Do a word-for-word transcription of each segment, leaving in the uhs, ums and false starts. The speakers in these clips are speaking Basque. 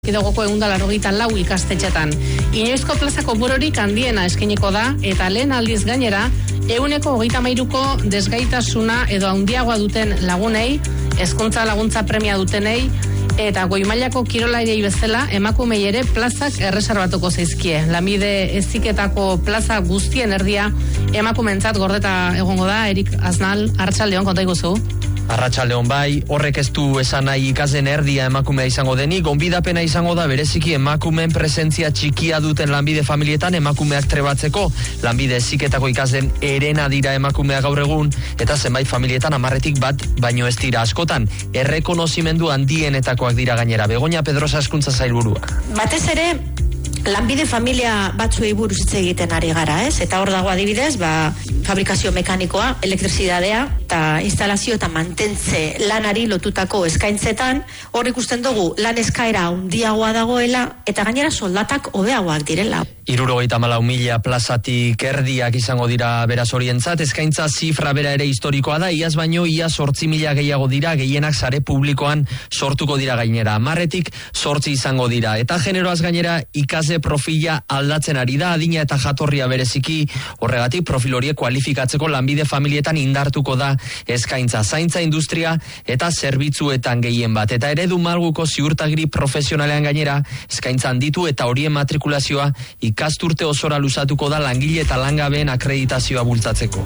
Kidegoko ehun eta laurogeita lau ikastetxetan. Inoizko plaza kopururik handiena eskainiko da eta lehen aldiz gainera ehuneko hogeita hamairuko desgaitasuna edo handiagoa duten lagunei, hezkuntza laguntza premia dutenei eta goi mailako kirolairei bezala emakumei ere plazak erreserbatuko zaizkie. Lanbide heziketako plaza guztien erdia emakumeentzat gordeta egongo da. Erik Aznal, Arratsaldeon, konta iguzu. Arratsaldeon bai, horrek ez du esan nahi ikasen erdia emakumea izango denik, gonbidapena izango da bereziki emakumeen presentzia txikia duten lanbide familietan emakumeak trebatzeko. Lanbide heziketako ikasen erena dira emakumea gaur egun, eta zenbait familietan hamarretik bat baino ez dira askotan. Errekonozimendu handienetakoak dira gainera. Begoña Pedrosa hezkuntza sailburua. Batez ere, lanbide familia batzuei buruz hitz egiten ari gara, ez? Eta hor dago adibidez, ba, fabrikazio mekanikoa, elektrizidadea eta instalazio eta mantentze lanari lotutako eskaintzetan, hor ikusten dugu lan eskaera handiagoa dagoela eta gainera soldatak hobeagoak direla. Hirurogeita hamalau mila plazatik erdiak izango dira beraz horientzat, eskaintza zifra bera ere historikoa da, iaz baino ia zortzi mila gehiago dira, gehienak sare publikoan sortuko dira gainera. Hamarretik zortzi izango dira, eta generoaz gainera ikasle profila aldatzen ari da, adina eta jatorria bereziki, horregatik profil horiek kualifikatzeko lanbide familietan indartuko da eskaintza, zaintza industria eta zerbitzuetan gehien bat. Eta eredu malguko ziurtagiri profesionalean gainera, eskaintza handitu eta horien matrikulazioa ikasturte osora luzatuko da langile eta langabeen akreditazioa bultzatzeko.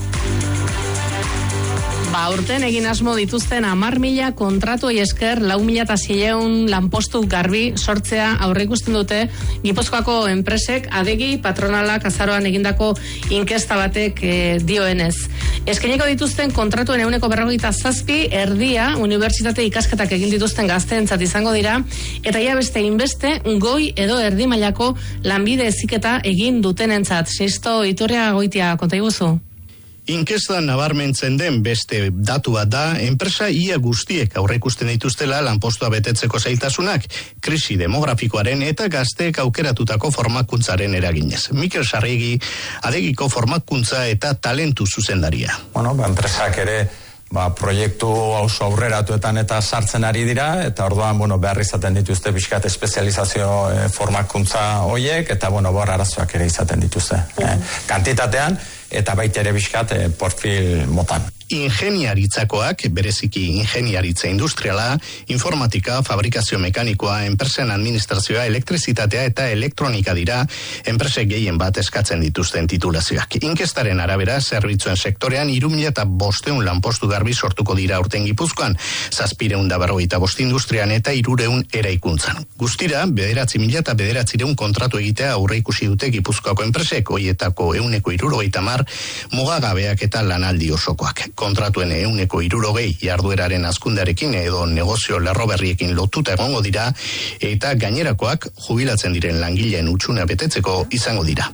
Ba, urten egin asmo dituzten hamar mila kontratuei esker lau mila eta seiehun lanpostu garbi sortzea aurreikusten dute Gipuzkoako enpresek adegi patronalak azaroan egindako inkesta batek e, dioenez. Eskainiko dituzten kontratuen ehuneko berrogeita zazpi erdia unibertsitate ikasketak egin dituzten gazteentzat izango dira eta ia beste inbeste goi edo erdi mailako lanbide heziketa egin dutenentzat. Sisto Iturria Goitia, konta iguzu. Inkesta nabarmentzen den beste datu bat da, enpresa ia guztiek aurreikusten dituztela lanpostua betetzeko zailtasunak, krisi demografikoaren eta gazteek aukeratutako formakuntzaren eraginez. Mikel Sarriegi, adegiko formakuntza eta talentu zuzendaria. Bueno, ba, enpresak ere ba, proiektu oso aurreratuetan eta sartzen ari dira, eta orduan, bueno, behar izaten dituzte bizkat espezializazio e, formakuntza hoiek, eta, bueno, bor arazoak ere izaten dituzte. E, kantitatean, eta baita ere bizkat e, profil motan. Ingeniaritzakoak, bereziki ingeniaritza industriala, informatika, fabrikazio mekanikoa, enpresen administrazioa, elektrizitatea eta elektronika dira, enpresek gehien bat eskatzen dituzten titulazioak. Inkestaren arabera, zerbitzuen sektorean hiru mila eta bosteun lanpostu garbi sortuko dira urten Gipuzkoan, zazpireun da berrogeita bost industrian eta hirureun eraikuntzan. Guztira, bederatzi mila eta bederatzireun kontratu egitea aurre ikusi dute Gipuzkoako enpresek, hoietako ehuneko hirurogeita hamar mugagabeak eta lanaldi osokoak. Kontratuen ehuneko hirurogei jardueraren hazkundearekin edo negozio lerroberriekin lotuta egongo dira eta gainerakoak jubilatzen diren langileen hutsuna betetzeko izango dira.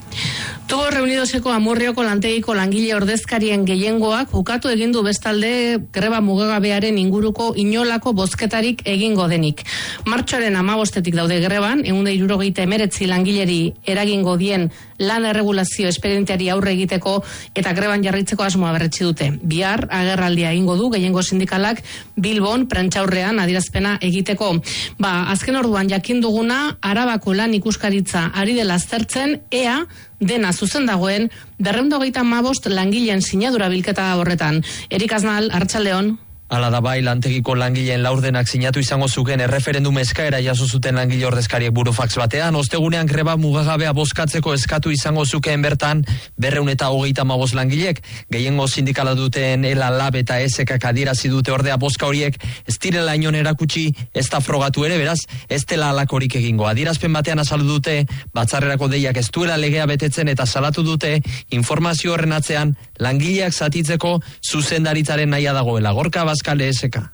Tubo Reunidoseko Amurrioko lantegiko langile ordezkarien gehiengoak ukatu egin du bestalde greba mugagabearen inguruko inolako bozketarik egingo denik. Martxoaren hamabostetik daude greban, ehun eta hirurogeita hemeretzi langileri eragingo dien lan erregulazio espedienteari aurre egiteko eta greban jarraitzeko asmoa berretsi dute. Bihar agerraldia egingo du gehiengo sindikalak Bilbon prentsaurrean adierazpena egiteko. Ba, azken orduan jakin duguna Arabako lan ikuskaritza ari dela aztertzen ea dena zuzen dagoen berrehun eta hogeita hamabost langileen sinadura bilketa horretan. Erik Aznal, Arratsaldeon. Hala da bai, lantegiko langileen laurdenak sinatu izango zuken erreferendum eskaera jaso zuten langile ordezkariek burofax batean, ostegunean greba mugagabea bozkatzeko eskatu izango zukeen bertan berrehun eta hogeita hamabost langilek, gehiengo sindikala duten Ela Lab eta Esekak adierazi dute ordea bozka horiek ez direla inon erakutsi, ez da frogatu ere, beraz, ez dela halakorik egingo. Adierazpen batean azaldu dute, batzarrerako deiak ez duela legea betetzen eta salatu dute informazio horren atzean langileak zatitzeko zuzendaritzaren nahia dagoela. Gorka Bascale S K.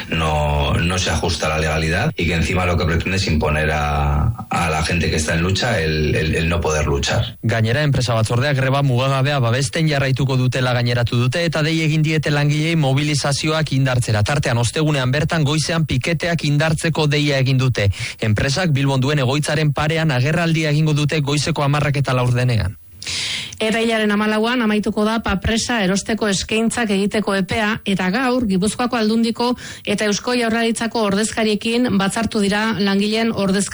No, no se ajusta a la legalidad y que encima lo que pretende es imponer a, a la gente que está en lucha el, el, el no poder luchar. Gainera, enpresa batzordeak greba mugagabea babesten jarraituko dutela gaineratu dute eta dei egin diete langilei mobilizazioak indartzera. Tartean ostegunean bertan goizean piketeak indartzeko deia egin dute. Enpresak Bilbon duen egoitzaren parean agerraldia egingo dute goizeko hamarrak eta laurdenean. Eta hilaren amalauan amaituko da papresa erosteko eskaintzak egiteko epea, eta gaur Gipuzkoako Aldundiko eta Eusko Jaurlaritzako ordezkariekin batzartu dira langileen ordezkariekin